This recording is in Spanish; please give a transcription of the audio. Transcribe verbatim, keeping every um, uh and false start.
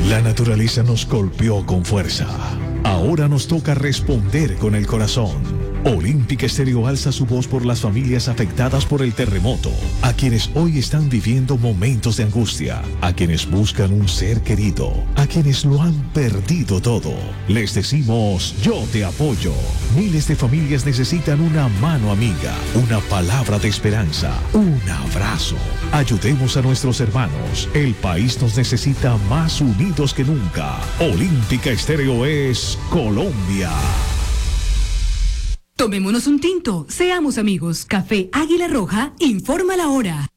La naturaleza nos golpeó con fuerza. Ahora nos toca responder con el corazón. Olímpica Estéreo alza su voz por las familias afectadas por el terremoto, a quienes hoy están viviendo momentos de angustia, a quienes buscan un ser querido, a quienes lo han perdido todo. Les decimos, yo te apoyo. Miles de familias necesitan una mano amiga, una palabra de esperanza, un abrazo. Ayudemos a nuestros hermanos. El país nos necesita más unidos que nunca. Olímpica Estéreo es Colombia. Tomémonos un tinto, seamos amigos. Café Águila Roja, informa la hora.